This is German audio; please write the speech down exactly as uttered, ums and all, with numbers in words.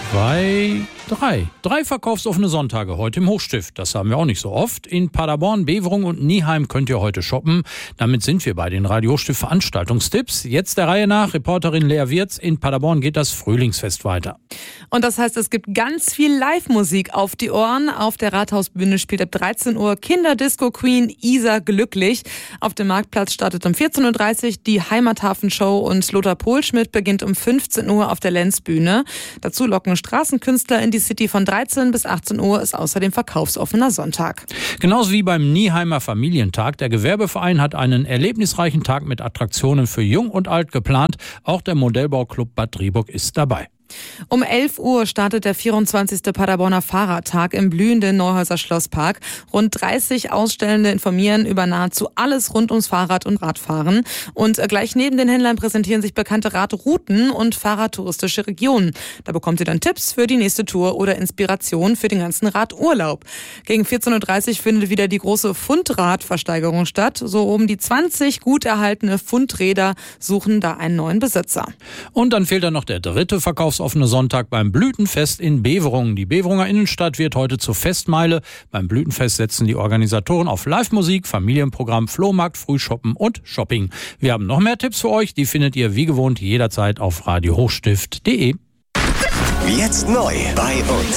Zwei, drei. Drei verkaufsoffene Sonntage heute im Hochstift. Das haben wir auch nicht so oft. In Paderborn, Beverung und Nieheim könnt ihr heute shoppen. Damit sind wir bei den Radio Hochstift Veranstaltungstipps. Jetzt der Reihe nach. Reporterin Lea Wirz. In Paderborn geht das Frühlingsfest weiter. Und das heißt, es gibt ganz viel Live-Musik auf die Ohren. Auf der Rathausbühne spielt ab dreizehn Uhr Kinderdisco-Queen Isa Glücklich. Auf dem Marktplatz startet um vierzehn Uhr dreißig die Heimathafen-Show und Lothar Pohlschmidt beginnt um fünfzehn Uhr auf der Lenzbühne. Dazu locken Straßenkünstler in die City. Von dreizehn bis achtzehn Uhr ist außerdem verkaufsoffener Sonntag. Genauso wie beim Nieheimer Familientag. Der Gewerbeverein hat einen erlebnisreichen Tag mit Attraktionen für Jung und Alt geplant. Auch der Modellbauclub Bad Driburg ist dabei. Um elf Uhr startet der vierundzwanzigste Paderborner Fahrradtag im blühenden Neuhäuser Schlosspark. Rund dreißig Ausstellende informieren über nahezu alles rund ums Fahrrad- und Radfahren. Und gleich neben den Händlern präsentieren sich bekannte Radrouten und fahrradtouristische Regionen. Da bekommt ihr dann Tipps für die nächste Tour oder Inspiration für den ganzen Radurlaub. Gegen vierzehn Uhr dreißig findet wieder die große Fundradversteigerung statt. So um die zwanzig gut erhaltene Fundräder suchen da einen neuen Besitzer. Und dann fehlt dann noch der dritte Verkaufs offene Sonntag beim Blütenfest in Beverung. Die Beverunger Innenstadt wird heute zur Festmeile. Beim Blütenfest setzen die Organisatoren auf Live-Musik, Familienprogramm, Flohmarkt, Frühshoppen und Shopping. Wir haben noch mehr Tipps für euch. Die findet ihr wie gewohnt jederzeit auf radio hochstift punkt de. Jetzt neu bei uns.